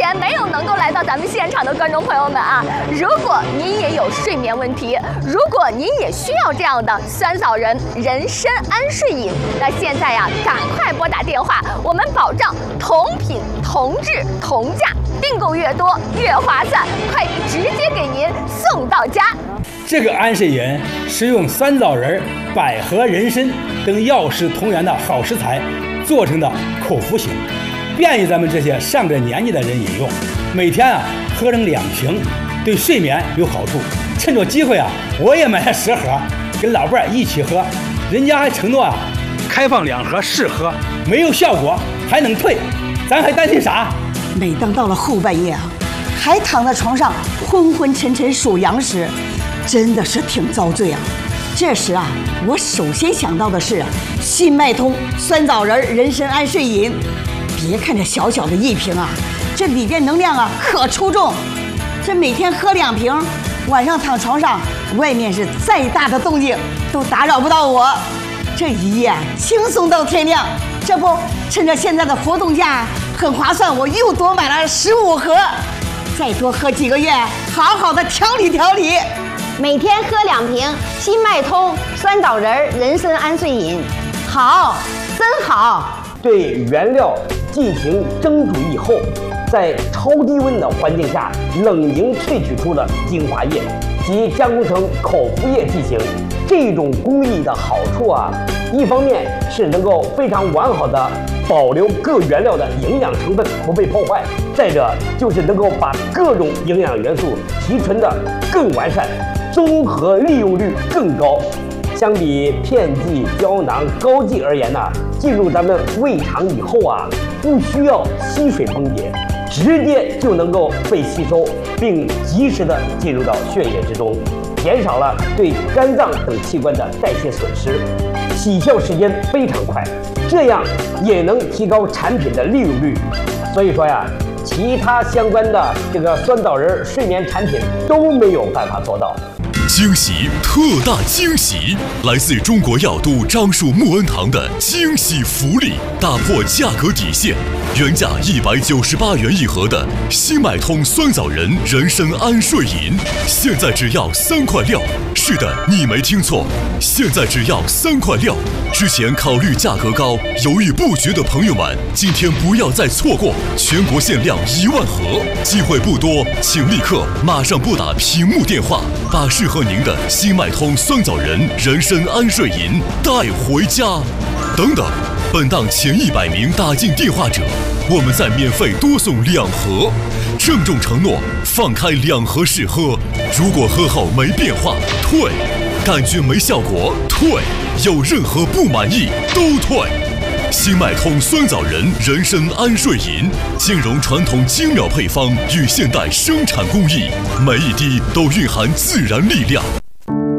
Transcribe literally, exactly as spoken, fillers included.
前没有能够来到咱们现场的观众朋友们啊，如果您也有睡眠问题，如果您也需要这样的酸枣仁人参安睡饮，那现在呀，赶快拨打电话，我们保障同品同质同价，订购越多越划算，快递直接给您送到家。 这个安睡饮是用酸枣仁、百合、人参等药食同源的好食材做成的口服型，便于咱们这些上着年纪的人饮用。每天啊喝上两瓶，对睡眠有好处。趁着机会啊，我也买了十盒，跟老伴儿一起喝。人家还承诺啊，开放两盒试喝，没有效果还能退，咱还担心啥？ 每当到了后半夜啊，还躺在床上昏昏沉沉数羊时，真的是挺遭罪啊。这时啊，我首先想到的是新脉通酸枣仁人参安睡饮。别看这小小的一瓶啊，这里边能量啊可出众。这每天喝两瓶，晚上躺床上，外面是再大的动静都打扰不到我。这一夜轻松到天亮。这不，趁着现在的活动价很划算，我又多买了十五盒。再多喝几个月，好好的调理调理。 每天喝两瓶新脉通酸枣仁人参安睡饮，好，真好。 对原料进行蒸煮以后，在超低温的环境下冷凝萃取出的精华液及加工成口服液剂型。这种工艺的好处啊，一方面是能够非常完好的保留各原料的营养成分不被破坏，再者就是能够把各种营养元素提纯的更完善，综合利用率更高。相比片剂、胶囊、膏剂而言呢、啊，进入咱们胃肠以后啊，不需要吸水崩解，直接就能够被吸收，并及时的进入到血液之中，减少了对肝脏等器官的代谢损失，起效时间非常快，这样也能提高产品的利用率。所以说呀，其他相关的这个酸枣仁睡眠产品都没有办法做到。 惊喜，特大惊喜！来自中国药都樟树木恩堂的惊喜福利，打破价格底线，原价一百九十八元一盒的新脉通酸枣仁人参安睡饮，现在只要三块六。是的，你没听错，现在只要三块六。之前考虑价格高，犹豫不决的朋友们，今天不要再错过，全国限量一万盒，机会不多，请立刻马上拨打屏幕电话，把适合您的新脉通酸枣仁人参安睡饮带回家。等等，本档前一百名打进电话者，我们再免费多送两盒，郑重承诺放开两盒试喝，如果喝后没变化退，感觉没效果退，有任何不满意都退。新脉通酸枣仁人参安睡饮，兼容传统精妙配方与现代生产工艺，每一滴都蕴含自然力量。